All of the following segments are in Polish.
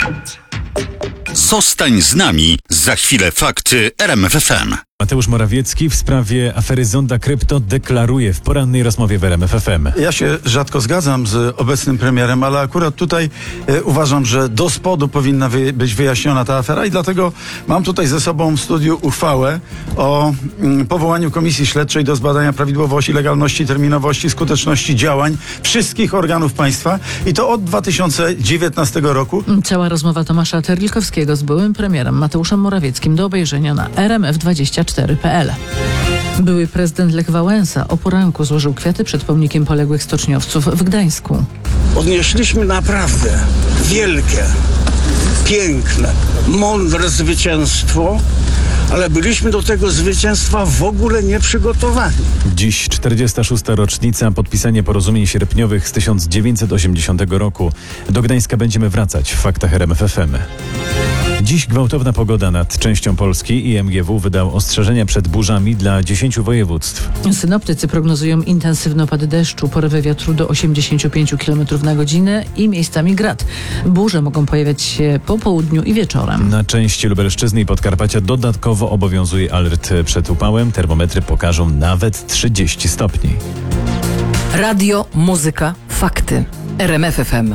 Zostań z nami. Za chwilę fakty RMF FM. Mateusz Morawiecki w sprawie afery Zonda Krypto deklaruje w porannej rozmowie w RMF FM. Ja się rzadko zgadzam z obecnym premierem, ale akurat tutaj uważam, że do spodu powinna być wyjaśniona ta afera i dlatego mam tutaj ze sobą w studiu uchwałę o powołaniu Komisji Śledczej do zbadania prawidłowości, legalności, terminowości, skuteczności działań wszystkich organów państwa i to od 2019 roku. Cała rozmowa Tomasza Terlikowskiego z byłym premierem Mateuszem Morawieckim do obejrzenia na rmf24.pl. Były prezydent Lech Wałęsa o poranku złożył kwiaty przed pomnikiem poległych stoczniowców w Gdańsku. Odnieśliśmy naprawdę wielkie, piękne, mądre zwycięstwo, ale byliśmy do tego zwycięstwa w ogóle nieprzygotowani. Dziś 46. rocznica podpisania porozumień sierpniowych z 1980 roku. Do Gdańska będziemy wracać w faktach RMF FM. Dziś gwałtowna pogoda nad częścią Polski i MGW wydał ostrzeżenia przed burzami dla 10 województw. Synoptycy prognozują intensywny opad deszczu, porywy wiatru do 85 km na godzinę i miejscami grad. Burze mogą pojawiać się po południu i wieczorem. Na części Lubelszczyzny i Podkarpacia dodatkowo obowiązuje alert przed upałem. Termometry pokażą nawet 30 stopni. Radio, muzyka, fakty. RMF FM.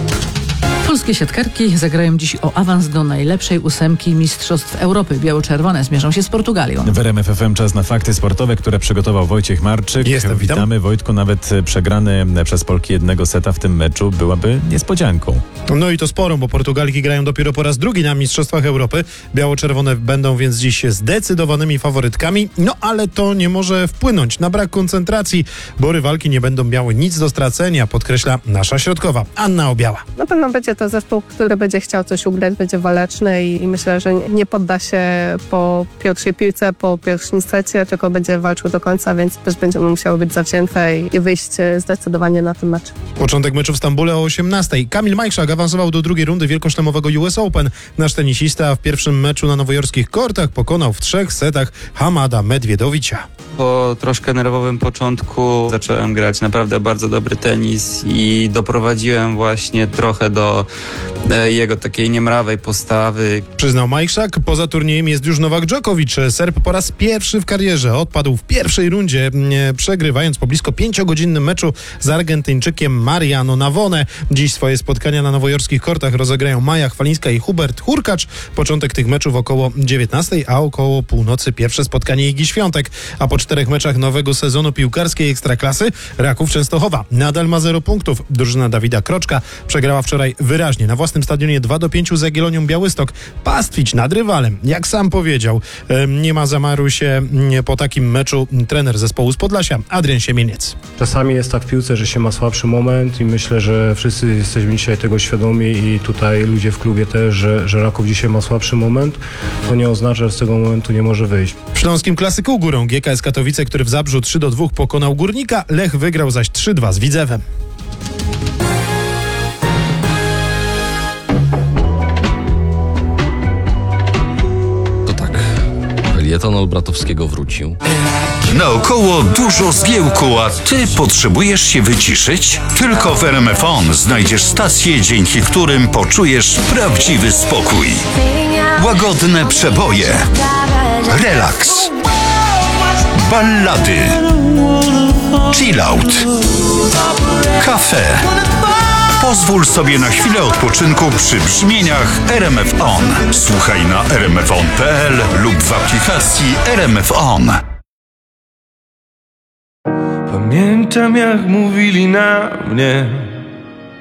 Polskie siatkarki zagrają dziś o awans do najlepszej ósemki Mistrzostw Europy. Biało-czerwone zmierzą się z Portugalią. W RMF FM czas na fakty sportowe, które przygotował Wojciech Marczyk. Witam. Witamy, Wojtku. Nawet przegrany przez Polki jednego seta w tym meczu byłaby niespodzianką. No i to sporą, bo Portugalki grają dopiero po raz drugi na Mistrzostwach Europy. Biało-czerwone będą więc dziś zdecydowanymi faworytkami. No ale to nie może wpłynąć na brak koncentracji, bo rywalki nie będą miały nic do stracenia, podkreśla nasza środkowa Anna Obiała. Na pewno będzie to zespół, który będzie chciał coś ugrać, będzie waleczny i myślę, że nie podda się po pierwszej piłce, po pierwszym secie, tylko będzie walczył do końca, więc też będziemy musiały być zawzięte i wyjść zdecydowanie na ten mecz. Początek meczu w Stambule o 18:00. Kamil Majszak awansował do drugiej rundy wielkoszlemowego US Open. Nasz tenisista w pierwszym meczu na nowojorskich kortach pokonał w 3 setach Hamada Medwiedowicza. Po troszkę nerwowym początku zacząłem grać naprawdę bardzo dobry tenis i doprowadziłem właśnie trochę do jego takiej niemrawej postawy. Przyznał Majszak. Poza turniejem jest już Nowak Dżokowicz. Serb po raz pierwszy w karierze odpadł w pierwszej rundzie, przegrywając po blisko 5-godzinnym meczu z Argentyńczykiem Mariano Navone. Dziś swoje spotkania na nowojorskich kortach rozegrają Maja Chwalińska i Hubert Hurkacz. Początek tych meczów około 19:00, a około północy pierwsze spotkanie Igi Świątek. A po 4 meczach nowego sezonu piłkarskiej Ekstraklasy Raków Częstochowa nadal ma 0 punktów. Drużyna Dawida Kroczka przegrała wczoraj wyraźnie na własnym stadionie 2-5 z Jagiellonią Białystok. Pastwić nad rywalem, jak sam powiedział. Nie ma zamaru się po takim meczu trener zespołu z Podlasia Adrian Siemieniec. Czasami jest tak w piłce, że się ma słabszy moment i myślę, że wszyscy jesteśmy dzisiaj tego świadomi i tutaj ludzie w klubie też, że Raków dzisiaj ma słabszy moment. To nie oznacza, że z tego momentu nie może wyjść. W śląskim klasyku górą GKS Katowice, który w Zabrzu 3-2 pokonał Górnika. Lech wygrał zaś 3-2 z Widzewem. Felieton Olbratowskiego wrócił. Naokoło dużo zgiełku, a ty potrzebujesz się wyciszyć? Tylko w RMF On znajdziesz stacje, dzięki którym poczujesz prawdziwy spokój. Łagodne przeboje, relaks, ballady, chillout, kafe. Pozwól sobie na chwilę odpoczynku przy brzmieniach RMF On. Słuchaj na rmfon.pl lub w aplikacji RMF On. Pamiętam, jak mówili na mnie,